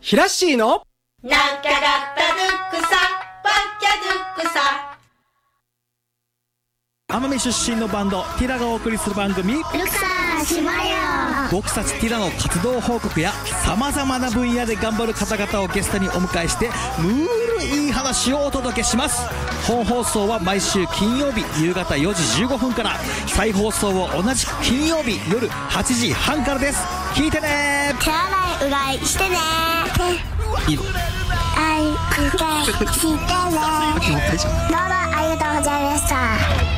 ヒラッシーのなんかがったルックサ、ワッキャルックサ。 奄美出身のバンドティラがお送りする番組ルクサしまよ。 僕たちティラの活動報告やさまざまな分野で頑張る方々をゲストにお迎えしてムールいい話をお届けします。本放送は毎週金曜日夕方4時15分から、再放送を同じく金曜日夜8時半からです。聞いてね。 手洗いうがいしてね。 いいの愛うがいしてね。どうもありがとうございました。